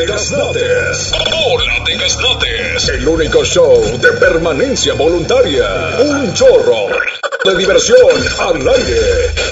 de Gaznates. Bola de Gaznates. El único show de permanencia voluntaria. Un chorro de diversión al aire.